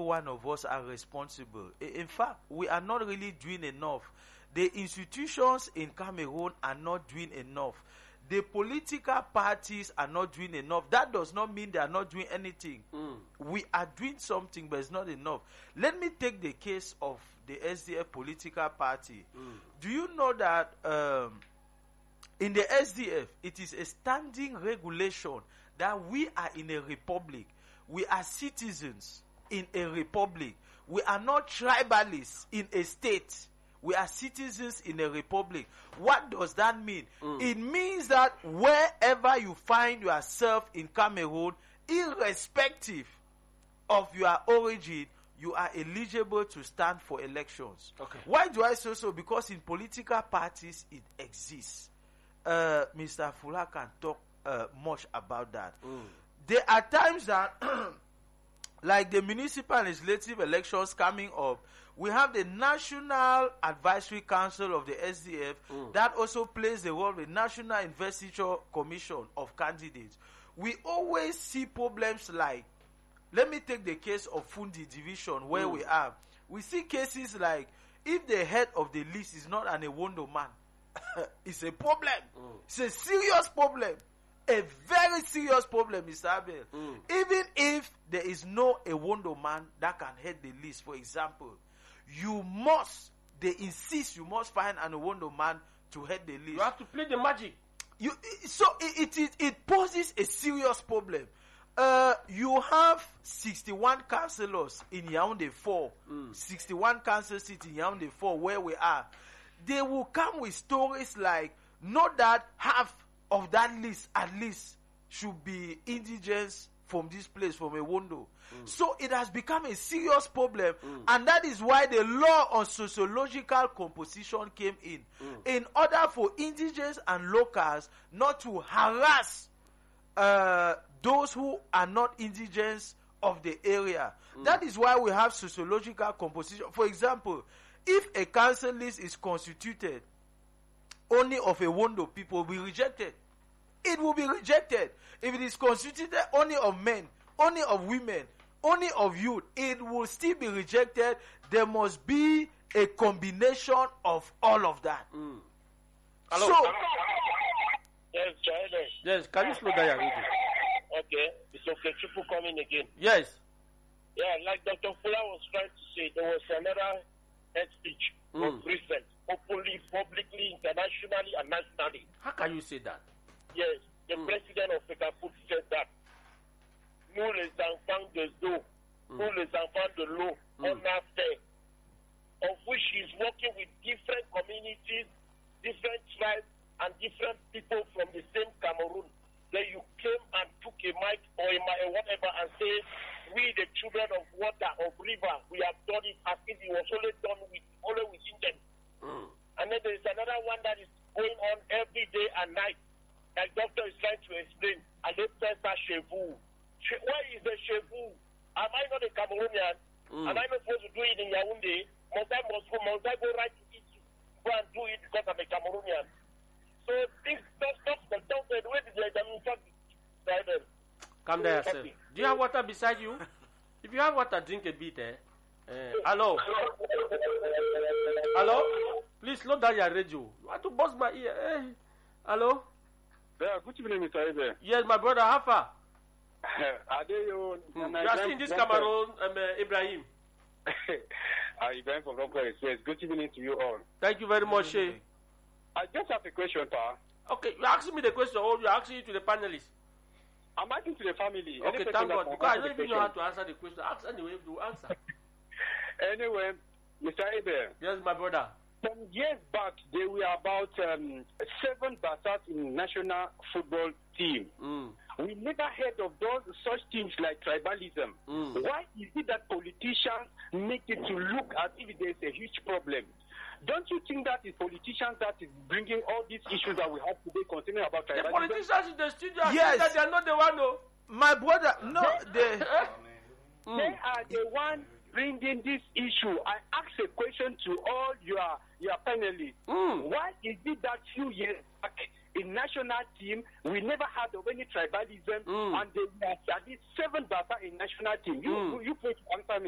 one of us are responsible. In fact, we are not really doing enough. The institutions in Cameroon are not doing enough. The political parties are not doing enough. That does not mean they are not doing anything. We are doing something, but it's not enough. Let me take the case of the SDF political party. Do you know that in the SDF, it is a standing regulation that we are in a republic. We are citizens in a republic. We are not tribalists in a state. We are citizens in a republic. What does that mean? It means that wherever you find yourself in Cameroon, irrespective of your origin, you are eligible to stand for elections. Okay. Why do I say so? Because in political parties, it exists. Mr. Fuller can talk much about that. There are times that, like the municipal and legislative elections coming up, we have the National Advisory Council of the SDF that also plays the role of the National Investiture Commission of Candidates. We always see problems like, let me take the case of Fundi Division where we are. We see cases like, if the head of the list is not an Ewondo man, it's a problem. It's a serious problem. A very serious problem, Mr. Abel. Even if there is no Ewondo man that can head the list, for example, they insist you must find an Ewondo man to head the list. You have to play the magic. It poses a serious problem. You have 61 councillors in Yaoundé 4, 61 council seats in Yaoundé 4 where we are. They will come with stories like, not that half of that list at least should be indigents from this place, from Ewondo. So it has become a serious problem, and that is why the law on sociological composition came in order for indigents and locals not to harass those who are not indigents of the area. That is why we have sociological composition. For example, if a council list is constituted only of Ewondo people, will be rejected. It will be rejected. If it is constituted only of men, only of women, only of youth, it will still be rejected. There must be a combination of all of that. Hello? So, Yes, China. Yes, can you slow down your radio? Okay, it's okay. Chupu coming again. Yes. Yeah, like Dr. Fuller was trying to say, there was another head speech of recent, openly, publicly, internationally, and nationally. How can you say that? Yes, the president of FECAFOOT said that nous les enfants des eaux, nous les enfants de l'eau, on a fait, of which he's working with different communities, different tribes, and different people from the same Cameroon. Then you came and took a mic or whatever and said, we the children of water, of river, we have done it as if it was only done with Indians. And then there is another one that is going on every day and night. Like doctor is trying to explain, and they test that chevu. Why is the chevu? Am I not a Cameroonian? Am I not supposed to do it in Yaoundé? Must I go right to it, go and do it because I'm a Cameroonian? So this stuff the doctor, the way the examination. Calm down yourself. Do you have water beside you? If you have water, drink a bit. Hello? Hello? Please slow down your radio. You want to bust my ear? Hello? Yeah, good evening, Mr. Ebe. Yes, my brother, how far? You are seeing this Cameroon, Ibrahim. Ibrahim from Local Express. Good evening to you all. Thank you very much, I just have a question, Pa. Okay, you're asking me the question, or you're asking it to the panelists? I'm asking to the family. Okay, thank God, because I don't even know how to answer the question. Ask anyway, you answer. Anyway, Mr. Ebe. Yes, my brother. Some years back, there were about 7 Bassas in national football team. We never heard of those such things like tribalism. Why is it that politicians make it to look as if there is a huge problem? Don't you think that is politicians that is bringing all these issues that we have today concerning about tribalism? The politicians in the studio yes, that they are not the one, no. My brother, no, they are the one bringing this issue. I ask a question to all your panelists. Why is it that few years back in national team we never had of any tribalism, and there were at least 7 Baba in national team? You please answer me.